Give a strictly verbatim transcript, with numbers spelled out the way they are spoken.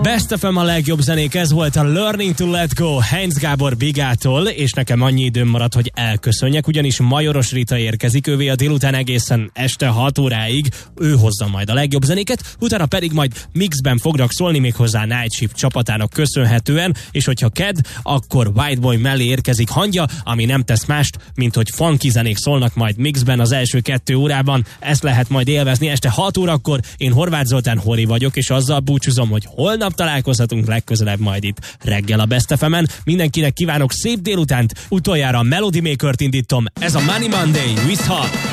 Best ef em a legjobb zenék, ez volt a Learning to Let Go Heinz Gábor Bigától, és nekem annyi időm maradt, hogy elköszönjek, ugyanis Majoros Rita érkezik, ővé a délután egészen este hat óráig, ő hozza majd a legjobb zenéket, utána pedig majd mixben fognak szólni, méghozzá Night Shift csapatának köszönhetően, és hogyha kedd, akkor Whiteboy mellé érkezik hangja, ami nem tesz mást, mint hogy funky zenék szólnak majd mixben az első kettő órában, ezt lehet majd élvezni este hat órakor. Én Horváth Zoltán Hori vagyok, és azzal búcsúzom, hogy holnap találkozhatunk legközelebb majd itt reggel a Best ef emen. Mindenkinek kívánok szép délutánt, utoljára a Melody Maker-t indítom, ez a Money Monday, Wish Hard.